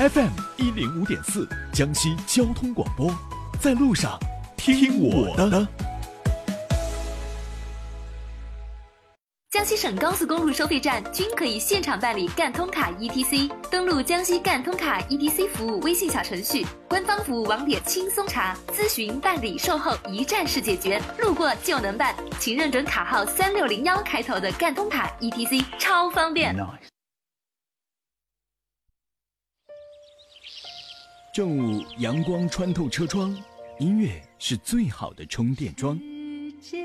FM105.4江西交通广播，在路上听我的。 江西省高速公路收费站均可以现场办理赣通卡 ETC， 登录江西赣通卡 ETC 服务微信小程序，官方服务网点轻松查，咨询办理售后一站式解决，路过就能办。请认准卡号3601开头的赣通卡 ETC， 超方便。 正午阳光穿透车窗，音乐是最好的充电桩。